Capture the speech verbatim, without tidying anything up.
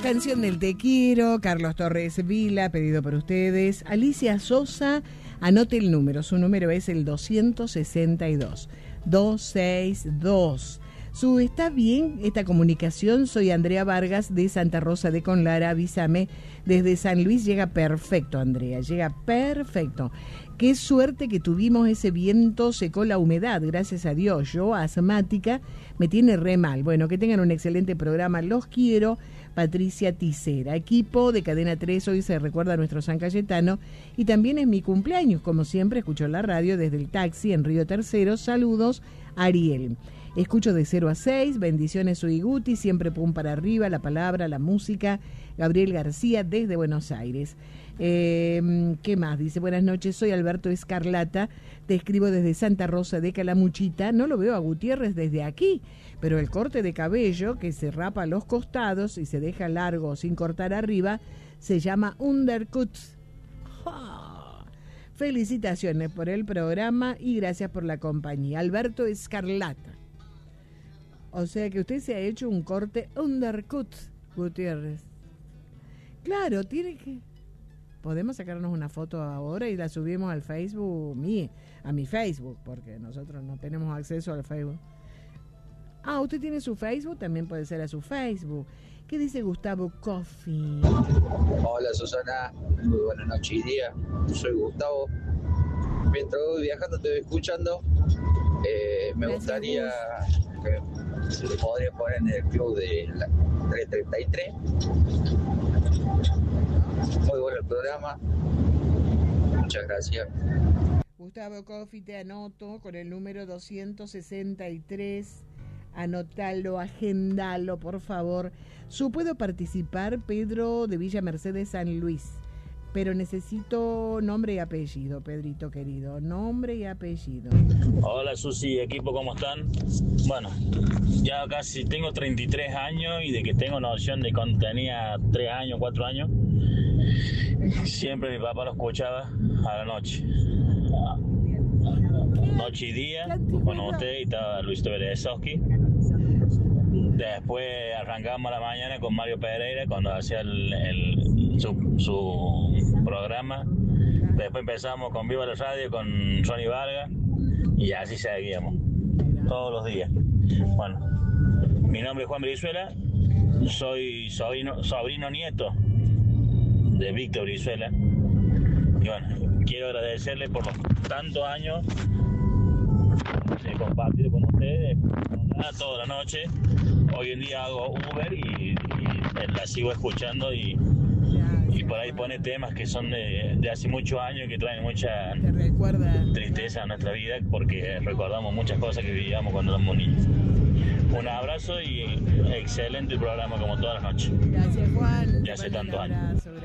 Canción del Te Quiero, Carlos Torres Vila, pedido por ustedes. Alicia Sosa, anote el número, su número es el doscientos sesenta y dos, doscientos sesenta y dos. Su, ¿está bien esta comunicación? Soy Andrea Vargas de Santa Rosa de Conlara, avísame, desde San Luis. Llega perfecto, Andrea, llega perfecto. Qué suerte que tuvimos, ese viento secó la humedad, gracias a Dios. Yo, asmática, me tiene re mal. Bueno, que tengan un excelente programa, los quiero. Patricia Ticera, equipo de Cadena tres, hoy se recuerda a nuestro San Cayetano y también es mi cumpleaños, como siempre escucho la radio desde el taxi en Río Tercero. Saludos, Ariel. Escucho de cero a seis, bendiciones Uiguti, siempre pum para arriba, la palabra, la música. Gabriel García desde Buenos Aires. Eh, ¿Qué más? Dice, buenas noches, soy Alberto Escarlata, te escribo desde Santa Rosa de Calamuchita. No lo veo a Gutiérrez desde aquí, pero el corte de cabello que se rapa a los costados y se deja largo sin cortar arriba se llama undercut. ¡Oh! Felicitaciones por el programa y gracias por la compañía. Alberto Escarlata. O sea que usted se ha hecho un corte undercut, Gutiérrez. Claro, tiene que... Podemos sacarnos una foto ahora y la subimos al Facebook, mi, a mi Facebook, porque nosotros no tenemos acceso al Facebook. Ah, ¿usted tiene su Facebook? También puede ser a su Facebook. ¿Qué dice Gustavo Coffee? Hola Susana, muy buenas noches y día. Soy Gustavo. Mientras voy viajando te voy escuchando. Eh, me Gracias, gustaría Gus. que se le podría poner en el club de la trescientos treinta y tres. Muy bueno el programa. Muchas gracias. Gustavo Coffee, te anoto con el número doscientos sesenta y tres. Anótalo, agendalo, por favor. Yo puedo participar, Pedro de Villa Mercedes, San Luis, pero necesito nombre y apellido, Pedrito querido. Nombre y apellido. Hola Susi, equipo, ¿cómo están? Bueno, ya casi tengo treinta y tres años y de que tengo noción de cuando tenía tres años, cuatro años, siempre mi papá lo escuchaba a la noche. Noche y día, con usted y estaba Luisito Berezowski. Después arrancamos a la mañana con Mario Pereira cuando hacía el, el, su, su programa. Después empezamos con Viva la Radio con Ronnie Vargas y así seguíamos todos los días. Bueno, mi nombre es Juan Brizuela, soy sobrino, sobrino nieto de Víctor Brizuela. Y bueno, quiero agradecerle por los tantos años de compartir con ustedes toda la noche. Hoy en día hago Uber y, y la sigo escuchando y, y por ahí pone temas que son de, de hace muchos años y que traen mucha tristeza a nuestra vida porque recordamos muchas cosas que vivíamos cuando éramos niños. Un abrazo y excelente programa como todas las noches. Gracias, Juan. Ya hace tantos años.